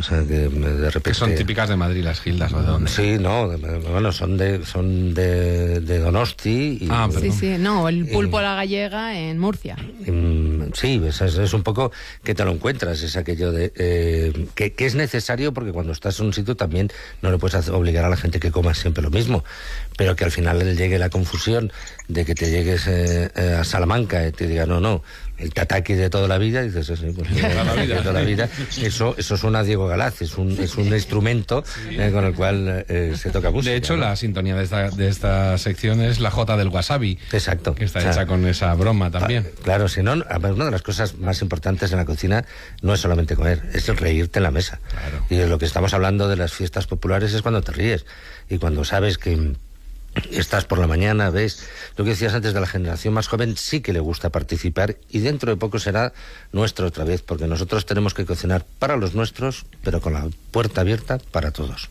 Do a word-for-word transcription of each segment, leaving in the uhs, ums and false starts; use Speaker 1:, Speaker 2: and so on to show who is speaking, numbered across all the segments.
Speaker 1: sea, que de repente...
Speaker 2: Que son típicas de Madrid las gildas, ¿o de dónde?
Speaker 1: Sí, no, bueno, son de son de, de Donosti. Y,
Speaker 2: ah,
Speaker 3: sí, sí, no, el pulpo a la gallega en Murcia.
Speaker 1: Y, sí, es, es un poco que te lo encuentras, es aquello de... Eh, que, que es necesario porque cuando estás en un sitio también no le puedes hacer, obligar a la gente que coma siempre lo mismo, pero que al final le llegue la confusión de que te llegues eh, a Salamanca y te diga, no, no, el tataki de toda la vida, y dices, sí, pues,
Speaker 2: toda la vida.
Speaker 1: de toda la vida. Eso, eso suena a Diego Galaz, es un, es un instrumento eh, con el cual eh, se toca música.
Speaker 2: De hecho,
Speaker 1: ¿no?
Speaker 2: la sintonía de esta, de esta sección es la Jota del wasabi.
Speaker 1: Exacto.
Speaker 2: Que está
Speaker 1: o sea,
Speaker 2: hecha con esa broma también.
Speaker 1: Claro, si no, una de las cosas más importantes en la cocina no es solamente comer, es el reírte en la mesa.
Speaker 2: Claro.
Speaker 1: Y de lo que estamos hablando de las fiestas populares es cuando te ríes. Y cuando sabes que estás por la mañana, ves lo que decías antes de la generación más joven, sí que le gusta participar y dentro de poco será nuestro otra vez, porque nosotros tenemos que cocinar para los nuestros, pero con la puerta abierta para todos.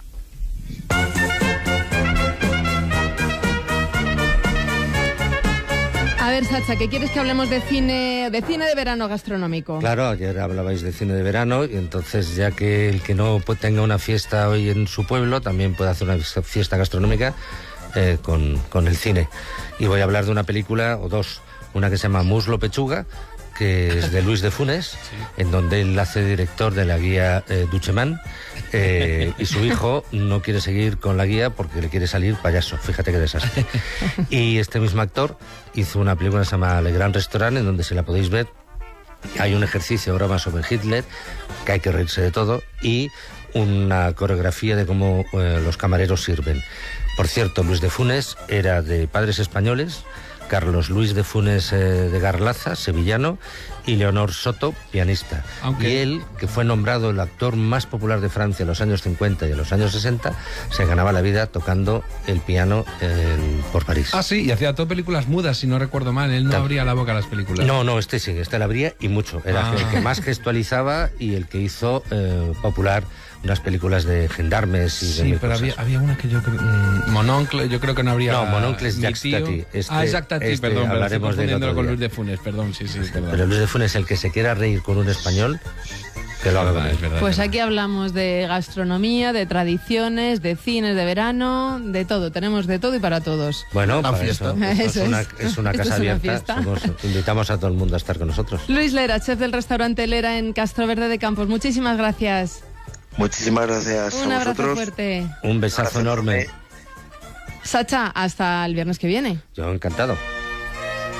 Speaker 3: A ver, Sacha, ¿qué quieres que hablemos de cine, de cine de verano gastronómico?
Speaker 1: Claro, ayer hablabais de cine de verano y entonces ya que el que no tenga una fiesta hoy en su pueblo también puede hacer una fiesta gastronómica eh, con, con el cine. Y voy a hablar de una película o dos, una que se llama Muslo Pechuga, que es de Luis de Funes, sí. En donde él hace director de la guía eh, Ducheman, eh, y su hijo no quiere seguir con la guía porque le quiere salir payaso. Fíjate qué desastre. Y este mismo actor hizo una película que se llama Le Gran Restaurant, en donde, si la podéis ver, hay un ejercicio de broma sobre Hitler, que hay que reírse de todo, y una coreografía de cómo eh, los camareros sirven. Por cierto, Luis de Funes era de padres españoles, Carlos Luis de Funes eh, de Garlaza, sevillano, y Leonor Soto, pianista. Aunque... Y él, que fue nombrado el actor más popular de Francia en los años cincuenta y en los años sesenta, se ganaba la vida tocando el piano en, por París.
Speaker 2: Ah, sí, y hacía todo películas mudas, si no recuerdo mal. Él no Tam... abría la boca a las películas.
Speaker 1: No, no, este sí, este la abría y mucho. Era ah. el que más gestualizaba y el que hizo eh, popular unas películas de gendarmes y
Speaker 2: sí,
Speaker 1: de
Speaker 2: pero había, había una que yo creo... Mm, Mononcle, yo creo que no habría...
Speaker 1: No, Mononcle es Jacques Tati.
Speaker 2: Este, ah, Jacques Tati, este, perdón, hablaremos de él con Luis de Funes, perdón, sí, sí, perdón.
Speaker 1: Pero Luis de Funes, el que se quiera reír con un español, que lo haga con él.
Speaker 3: Pues aquí hablamos de gastronomía, de tradiciones, de cines de verano, de todo, tenemos de todo y para todos.
Speaker 1: Bueno, para
Speaker 3: eso,
Speaker 1: eso,
Speaker 3: eso
Speaker 1: es, una, es una casa
Speaker 3: es
Speaker 1: abierta, somos, invitamos a todo el mundo a estar con nosotros.
Speaker 3: Luis Lera, chef del restaurante Lera en Castroverde de Campos, muchísimas gracias.
Speaker 4: Muchísimas gracias
Speaker 3: Un
Speaker 4: a
Speaker 3: abrazo
Speaker 4: vosotros.
Speaker 3: fuerte.
Speaker 1: Un besazo enorme.
Speaker 3: Sacha, hasta el viernes que viene.
Speaker 1: Yo encantado.